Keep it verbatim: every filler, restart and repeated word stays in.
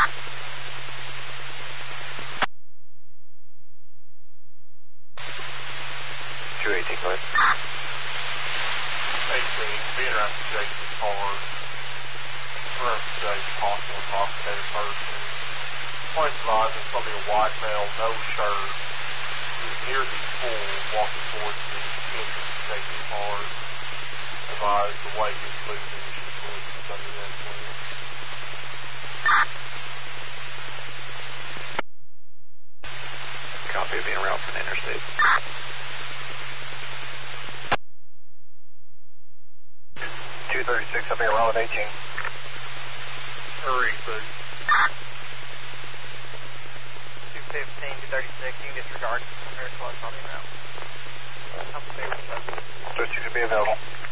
two eighteen, go ahead. eighteen, being around Jason's car. Around Jason, possible intoxicated person. Point advised there's probably a white male, no shirt. He was near the pool, walking towards the entrance to Jason's car. Advised the way he was moving, he should have been under the influence. Copy, being around from the interstate. two thirty-six, I'll be around with eighteen. Hurry, please. two fifteen, two thirty-six, you can disregard. I'm here to close on the route. I'm clear. So you should be available.